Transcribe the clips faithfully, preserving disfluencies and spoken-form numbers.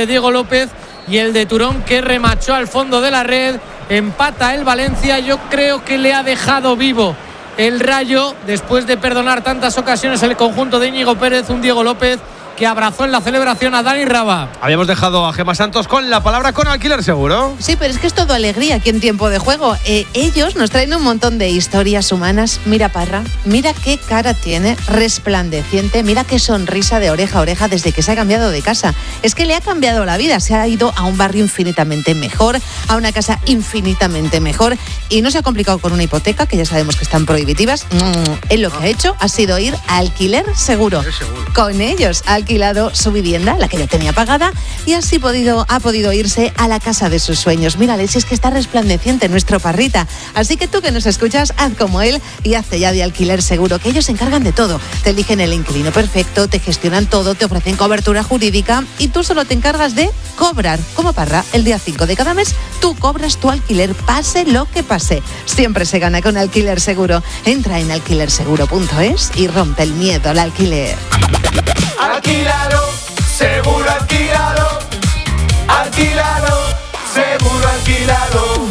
de Diego López y el de Turón, que remachó al fondo de la red. Empata el Valencia. Yo creo que le ha dejado vivo el Rayo después de perdonar tantas ocasiones el conjunto de Íñigo Pérez. Un Diego López que abrazó en la celebración a Dani Raba. Habíamos dejado a Gemma Santos con la palabra con Alquiler Seguro. Sí, pero es que es todo alegría aquí en tiempo de juego. Eh, ellos nos traen un montón de historias humanas. Mira Parra, mira qué cara tiene, resplandeciente, mira qué sonrisa de oreja a oreja desde que se ha cambiado de casa. Es que le ha cambiado la vida, se ha ido a un barrio infinitamente mejor, a una casa infinitamente mejor y no se ha complicado con una hipoteca, que ya sabemos que están prohibitivas. Mm, él lo que ha hecho ha sido ir a Alquiler Seguro. Con ellos ha alquilado su vivienda, la que ya tenía pagada, y así podido, ha podido irse a la casa de sus sueños. Mírale, si es que está resplandeciente nuestro Parrita. Así que tú que nos escuchas, haz como él y hazte ya de Alquiler Seguro, que ellos se encargan de todo. Te eligen el inquilino perfecto, te gestionan todo, te ofrecen cobertura jurídica y tú solo te encargas de cobrar. Como Parra, el día cinco de cada mes, tú cobras tu alquiler, pase lo que pase. Siempre se gana con Alquiler Seguro. Entra en alquiler seguro punto es y rompe el miedo al alquiler. Alquilado, seguro alquilado. Alquilado, seguro alquilado.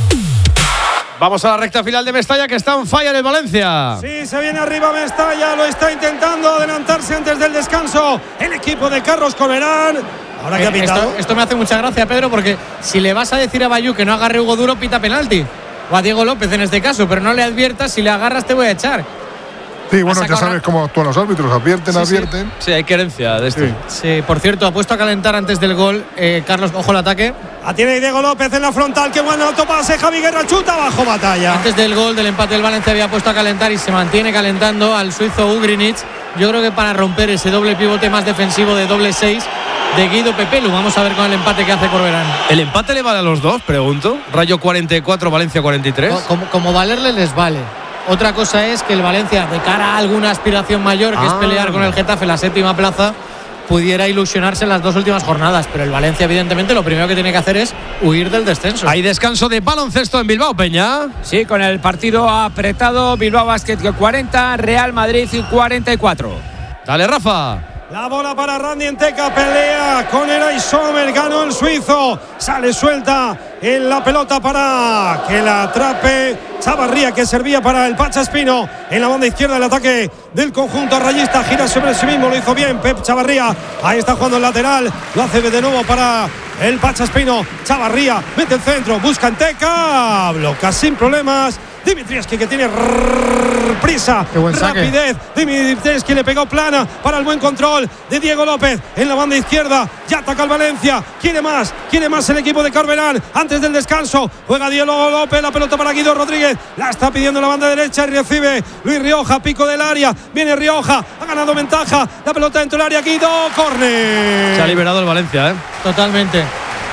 Vamos a la recta final de Mestalla, que está en fire el Valencia. Sí, se viene arriba Mestalla, lo está intentando adelantarse antes del descanso el equipo de Carlos Corberán. Ahora que eh, ha pitado. Esto, esto me hace mucha gracia, Pedro, porque si le vas a decir a Bayú que no agarre Hugo Duro, pita penalti. O a Diego López en este caso, pero no le adviertas, si le agarras te voy a echar. Sí, bueno, ya sabes cómo actúan los árbitros, advierten, sí, advierten. Sí. sí, hay querencia de esto. Sí. sí, por cierto, ha puesto a calentar antes del gol, eh, Carlos, ojo el ataque. La tiene Diego López en la frontal, qué bueno autopase, Javi Guerra chuta bajo batalla. Antes del gol del empate del Valencia había puesto a calentar y se mantiene calentando al suizo Ugrinic. Yo creo que para romper ese doble pivote más defensivo de doble seis de Guido Pepelu. Vamos a ver con el empate que hace Corberán. ¿El empate le vale a los dos? Pregunto. Rayo cuarenta y cuatro, Valencia cuarenta y tres. Como, como valerle les vale. Otra cosa es que el Valencia, de cara a alguna aspiración mayor, que ah. es pelear con el Getafe en la séptima plaza, pudiera ilusionarse en las dos últimas jornadas. Pero el Valencia, evidentemente, lo primero que tiene que hacer es huir del descenso. Hay descanso de baloncesto en Bilbao, Peña. Sí, con el partido apretado. Bilbao Basket cuarenta, Real Madrid cuarenta y cuatro. Dale, Rafa. La bola para Randy Enteca, pelea con Eray Sommer, ganó el suizo, sale suelta en la pelota para que la atrape Chavarría, que servía para el Pacha Espino en la banda izquierda. El ataque del conjunto rayista gira sobre sí mismo, lo hizo bien Pep Chavarría, ahí está jugando el lateral, lo hace de nuevo para el Pacha Espino. Chavarría mete el centro, busca Enteca, bloca sin problemas Dimitrievski, que tiene rrr, prisa, rapidez. Dimitrievski le pegó plana para el buen control de Diego López en la banda izquierda. Ya ataca el Valencia. Quiere más, quiere más el equipo de Corberán. Antes del descanso juega Diego López, la pelota para Guido Rodríguez. La está pidiendo en la banda derecha y recibe Luis Rioja, pico del área. Viene Rioja, ha ganado ventaja. La pelota dentro del área, Guido, córner. Se ha liberado el Valencia, ¿eh? Totalmente.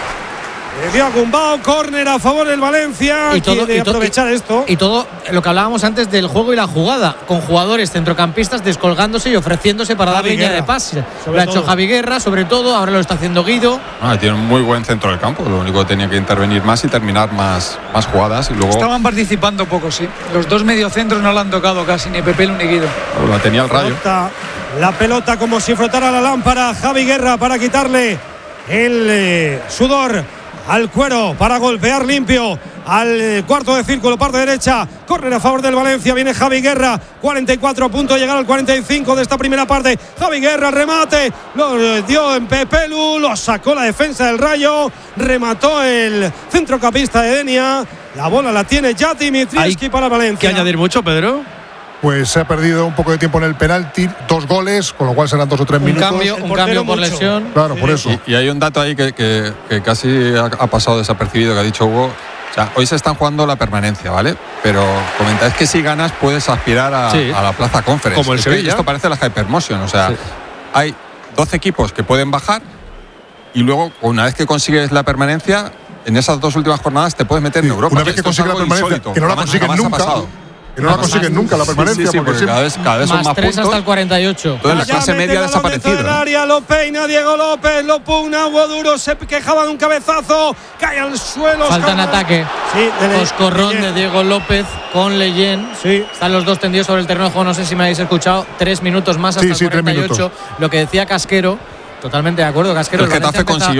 Dio a Gumbao, córner a favor del Valencia. Y todo, quiere y to, aprovechar y, esto. Y todo lo que hablábamos antes del juego y la jugada, con jugadores centrocampistas descolgándose y ofreciéndose para Javi dar línea Guerra. de pase. Lo ha hecho Javi Guerra, sobre todo, ahora lo está haciendo Guido. Ah, tiene un muy buen centro del campo, lo único que tenía que intervenir más y terminar más, más jugadas. Y luego estaban participando poco, sí. Los dos mediocentros no la han tocado casi, ni Pepelu ni Guido. La tenía el Rayo. La pelota como si frotara la lámpara. Javi Guerra para quitarle el eh, sudor al cuero, para golpear limpio al cuarto de círculo, parte derecha. Córner a favor del Valencia. Viene Javi Guerra, cuarenta y cuatro a punto de llegar al cuarenta y cinco de esta primera parte. Javi Guerra, remate, lo dio en Pepelu, lo sacó la defensa del Rayo, remató el centrocampista de Denia. La bola la tiene ya Dimitrievski para Valencia. ¿Qué añadir mucho, Pedro? Pues se ha perdido un poco de tiempo en el penalti, dos goles, con lo cual serán dos o tres un minutos. Cambio, un cambio por mucho. lesión. Claro, por eso. Y, y hay un dato ahí que, que, que casi ha, ha pasado desapercibido, que ha dicho Hugo. O sea, hoy se están jugando la permanencia, ¿vale? Pero comentáis que si ganas puedes aspirar a, sí. a la plaza Conference. Como el es Sevilla. Esto parece la Hypermotion. O sea, sí. hay doce equipos que pueden bajar y luego, una vez que consigues la permanencia, en esas dos últimas jornadas te puedes meter sí. en Europa. Una vez que consigues la permanencia, insólito, que no la consigues nunca. Que no la consiguen nunca la permanencia. Sí, sí, porque, porque cada vez, cada vez más son más tres puntos. Hasta el cuarenta y ocho. Entonces la clase media ha desaparecido. ¿no? Área, lo peina Diego López, lo pugna Hugo Duro, se quejaba de un cabezazo, cae al suelo. Falta en ataque. Sí, Coscorrón de Diego López con Leyen. Sí. Están los dos tendidos sobre el terreno de juego. No sé si me habéis escuchado. Tres minutos más hasta sí, sí, el cuarenta y ocho. Lo que decía Casquero, totalmente de acuerdo. Casquero, el Getafe consiguió